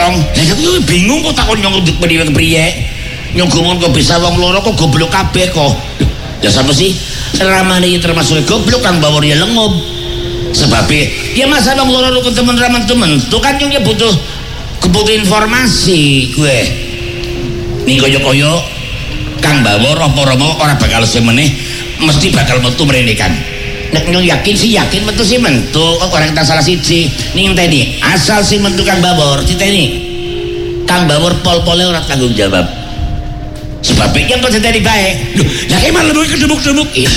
nyolong. Lah aku bingung kok takon nyong kepriye. Nyong gumon kok bisa wong loro kok goblok kabeh kok. Ya sapa sih? Ramane termasuk goblok Kang Bawor ya lengob. Sebabnya ya masa wong loro rukun temen raman temen. Tuh kan nyong butuh informasi gue. Ning koyo-koyo Kang Bawor apa Rama ora bakal semeneh mesti bakal metu mrene kan. Nek nyong yakin metu sih mentu kok ora kita salah siji. Ning teni asal sing mentu Kang Bawor diteni. Kang Bawor pol-pole ora tanggung jawab. Sebabnya yang kok diteni bae. Lho, lah emang lebih kedemuk-demuk